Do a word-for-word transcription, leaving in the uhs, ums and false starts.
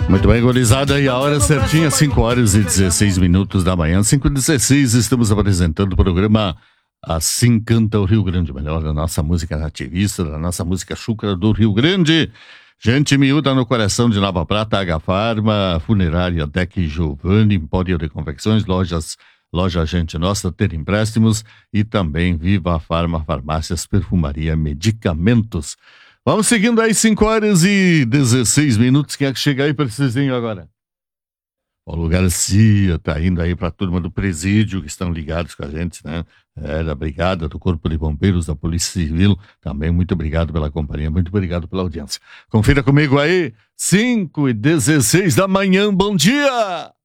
Muito bem, gurizada, e a hora certinha, cinco horas e dezesseis minutos da manhã, cinco e dezesseis, estamos apresentando o programa Assim Canta o Rio Grande, melhor da nossa música nativista, da nossa música chúcara do Rio Grande. Gente miúda no coração de Nova Prata, H Farma, Funerária Deck Giovanni, Empório de Confecções, lojas, loja Gente Nossa, Ter Empréstimos e também Viva a Farma, Farmácias, Perfumaria, Medicamentos. Vamos seguindo aí, cinco horas e dezesseis minutos. Quem é que chega aí para esse vizinho agora? Paulo Garcia tá indo aí para a turma do presídio que estão ligados com a gente, né? É, da Brigada, do Corpo de Bombeiros, da Polícia Civil. Também muito obrigado pela companhia, muito obrigado pela audiência. Confira comigo aí, cinco e dezesseis da manhã, bom dia!